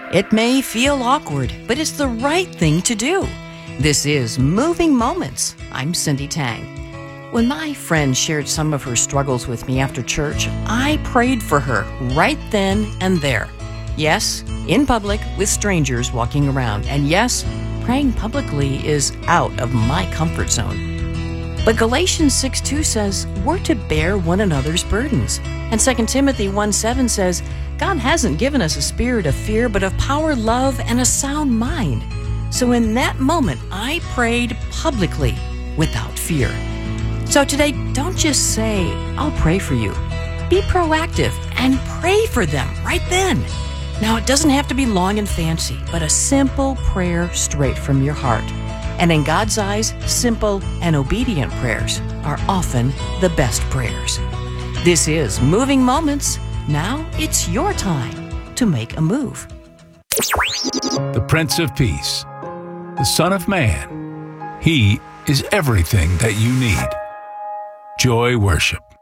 It may feel awkward, but it's the right thing to do. This is Moving Moments. I'm Cindy Tang. When my friend shared some of her struggles with me after church, I prayed for her right then and there. Yes, in public with strangers walking around. And yes, praying publicly is out of my comfort zone. But Galatians 6:2 says we're to bear one another's burdens. And 2 Timothy 1:7 says God hasn't given us a spirit of fear, but of power, love, and a sound mind. So in that moment, I prayed publicly without fear. So today, don't just say, I'll pray for you. Be proactive and pray for them right then. Now, it doesn't have to be long and fancy, but a simple prayer straight from your heart. And in God's eyes, simple and obedient prayers are often the best prayers. This is Moving Moments. Now it's your time to make a move. The Prince of Peace, the Son of Man. He is everything that you need. Joy Worship.